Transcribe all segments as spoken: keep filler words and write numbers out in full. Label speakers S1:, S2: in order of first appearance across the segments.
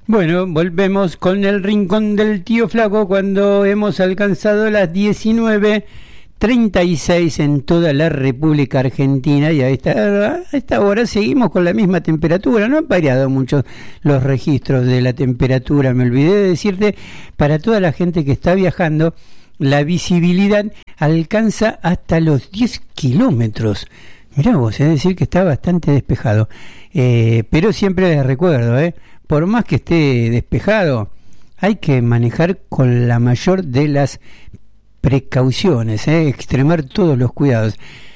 S1: Bueno, volvemos con el rincón del tío Flaco cuando hemos alcanzado las diecinueve treinta y seis en toda la República Argentina y a esta, a esta hora seguimos con la misma temperatura. No han variado mucho los registros de la temperatura. Me olvidé de decirte, para toda la gente que está viajando, la visibilidad alcanza hasta los diez kilómetros. Mirá vos, es decir que está bastante despejado. Eh, pero siempre les recuerdo, eh, por más que esté despejado, hay que manejar con la mayor de las precauciones, eh, extremar todos los cuidados.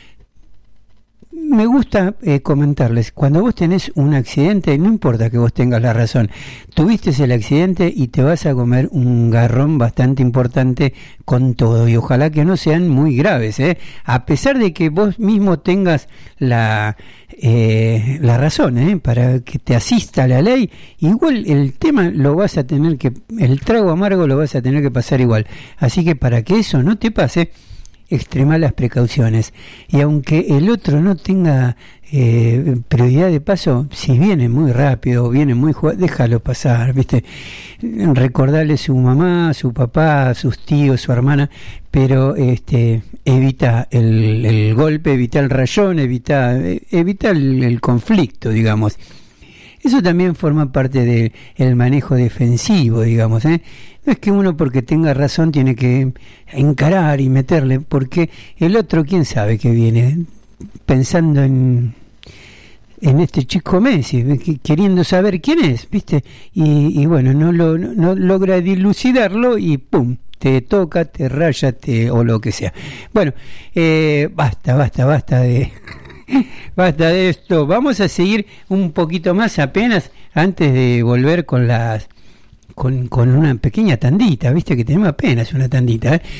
S1: Me gusta eh, comentarles, cuando vos tenés un accidente, no importa que vos tengas la razón, tuviste el accidente y te vas a comer un garrón bastante importante con todo, y ojalá que no sean muy graves, ¿eh? A pesar de que vos mismo tengas la, eh, la razón, ¿eh? Para que te asista la ley, igual el tema lo vas a tener que, el trago amargo lo vas a tener que pasar igual, así que para que eso no te pase, extremar las precauciones. Y aunque el otro no tenga eh, prioridad de paso, si viene muy rápido o viene muy jugado, déjalo pasar, ¿viste? Recordarle a su mamá, su papá, sus tíos, su hermana, pero este evita el, el golpe, evita el rayón, evita, evita el, el conflicto, digamos. Eso también forma parte del de manejo defensivo, digamos, ¿eh? No es que uno porque tenga razón tiene que encarar y meterle, porque el otro, quién sabe que viene pensando en en este chico Messi, queriendo saber quién es, ¿viste? Y, y bueno, no, lo, no, no logra dilucidarlo y ¡pum! Te toca, te raya, te, o lo que sea. Bueno, eh, basta, basta, basta de... Basta de esto, vamos a seguir un poquito más apenas antes de volver con las con, con una pequeña tandita, viste que tenemos apenas una tandita, ¿eh?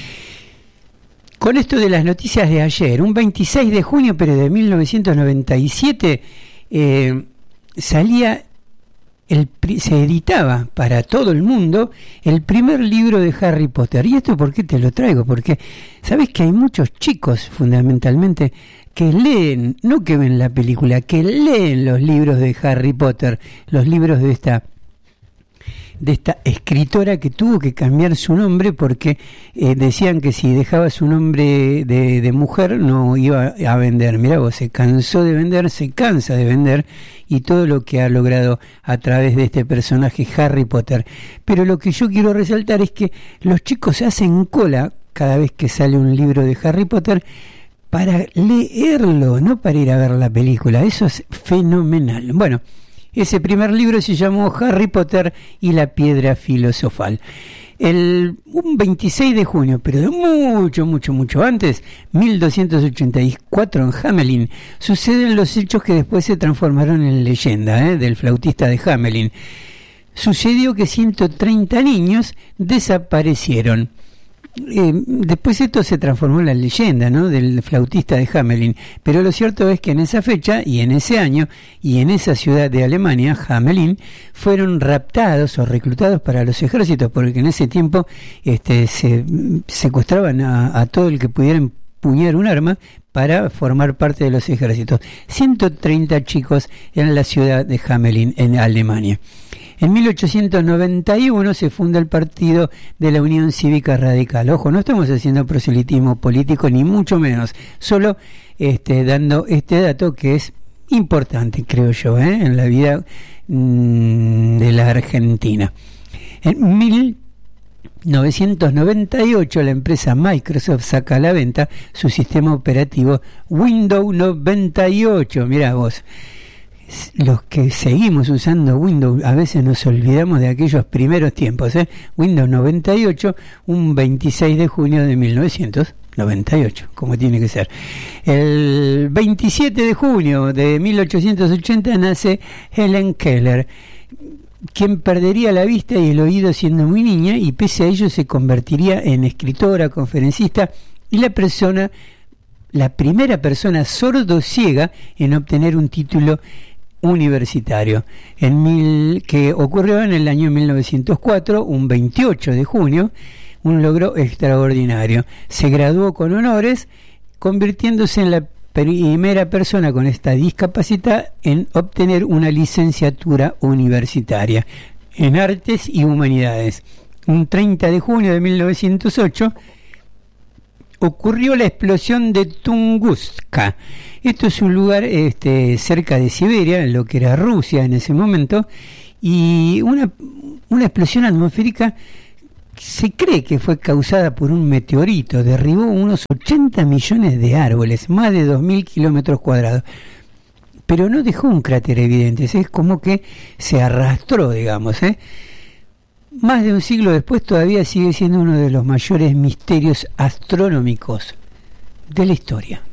S1: Con esto de las noticias de ayer, un veintiséis de junio pero de mil novecientos noventa y siete, eh, salía el, se editaba para todo el mundo el primer libro de Harry Potter. ¿Y esto por qué te lo traigo? Porque sabes que hay muchos chicos fundamentalmente que leen, no que ven la película, que leen los libros de Harry Potter, los libros de esta de esta escritora que tuvo que cambiar su nombre porque eh, decían que si dejaba su nombre de, de mujer no iba a vender. Mirá vos, se cansó de vender, se cansa de vender, y todo lo que ha logrado a través de este personaje Harry Potter. Pero lo que yo quiero resaltar es que los chicos se hacen cola cada vez que sale un libro de Harry Potter para leerlo, no para ir a ver la película. Eso es fenomenal. Bueno, ese primer libro se llamó Harry Potter y la piedra filosofal. El un veintiséis de junio, pero de mucho, mucho, mucho antes, mil doscientos ochenta y cuatro, en Hamelin, suceden los hechos que después se transformaron en leyenda, ¿eh? Del flautista de Hamelin. Sucedió que ciento treinta niños desaparecieron. Eh, después esto se transformó en la leyenda, ¿no?, del flautista de Hamelin, pero lo cierto es que en esa fecha y en ese año y en esa ciudad de Alemania, Hamelin, fueron raptados o reclutados para los ejércitos, porque en ese tiempo este, se secuestraban a, a todo el que pudiera empuñar un arma para formar parte de los ejércitos. ciento treinta chicos en la ciudad de Hamelin, en Alemania. En mil ochocientos noventa y uno se funda el Partido de la Unión Cívica Radical. Ojo, no estamos haciendo proselitismo político, ni mucho menos, solo este, dando este dato que es importante, creo yo, ¿eh? en la vida mmm, de la Argentina. En mil novecientos noventa y ocho la empresa Microsoft saca a la venta su sistema operativo Windows noventa y ocho. Mirá vos, los que seguimos usando Windows a veces nos olvidamos de aquellos primeros tiempos, ¿eh? Windows noventa y ocho, un veintiséis de junio de mil novecientos noventa y ocho, como tiene que ser. El veintisiete de junio de mil ochocientos ochenta nace Helen Keller, quien perdería la vista y el oído siendo muy niña, y pese a ello se convertiría en escritora, conferencista y la persona, la primera persona sordo-ciega en obtener un título universitario, en mil, que ocurrió en el año mil novecientos cuatro, un veintiocho de junio, un logro extraordinario. Se graduó con honores, convirtiéndose en la primera persona con esta discapacidad en obtener una licenciatura universitaria. en Artes y Humanidades. Un treinta de junio de mil novecientos ocho ocurrió la explosión de Tunguska. Esto es un lugar este, cerca de Siberia, en lo que era Rusia en ese momento, y una, una explosión atmosférica se cree que fue causada por un meteorito, derribó unos ochenta millones de árboles, más de dos mil kilómetros cuadrados, pero no dejó un cráter evidente, es como que se arrastró, digamos, ¿eh? Más de un siglo después todavía sigue siendo uno de los mayores misterios astronómicos de la historia.